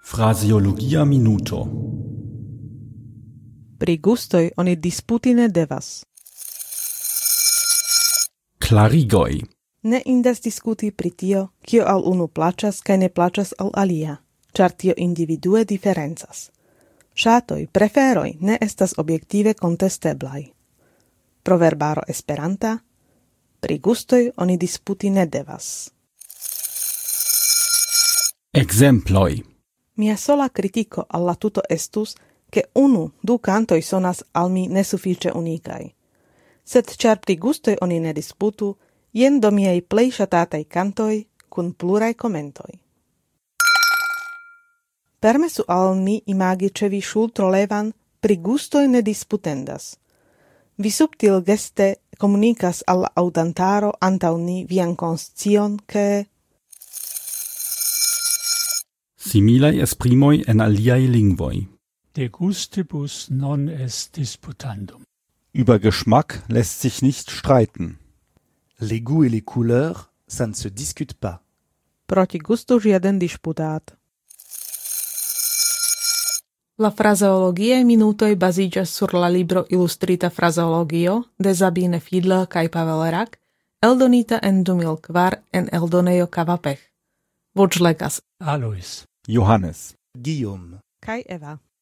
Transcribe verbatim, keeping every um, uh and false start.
Fraseologia minuto. Pri gustoj oni disputi ne devas. Klarigoj. Ne indas diskuti pri tio, kio al unu plaĉas kaj ne plaĉas al alia, ĉar tio individue diferencas. Ŝatoj, preferoj ne estas objektive kontesteblaj. Proverbaro esperanta: pri gustoj oni disputi ne devas. Ekzemploj. Mia sola kritiko al la tuto estus, ke unu, du kantoj sonas al mi nesufiĉe unikaj. Sed ĉar pri gustoj oni ne disputu, jen do miaj plej ŝatataj kantoj kun pluraj komentoj. Permesu al mi imagi ĉe vi ŝultrolevan: pri gustoj ne disputendas. Vi subtil geste komunikas al la aŭdantaro antaŭ ni vian konscion, ke Similaj esprimoj en aliaj lingvoj. De gustibus non est disputandum. Über Geschmack lässt sich nicht streiten. Les goûts et les couleurs, ça ne se discute pas. proti gustu žiaden disputát. La frazeologiae minutoj baziĝas sur la libro Ilustrita frazeologio de Sabine Fiedler kaj Pavel Rak, eldonita en du mil kvar en eldonejo Kavapech. Voĉlegas Alois. Johannes. Guillaume. kaj Eva.